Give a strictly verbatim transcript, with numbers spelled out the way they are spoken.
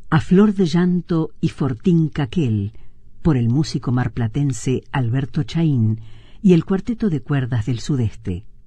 A flor de llanto y fortín caquel, por el músico marplatense Alberto Chaín y el Cuarteto de Cuerdas del Sudeste.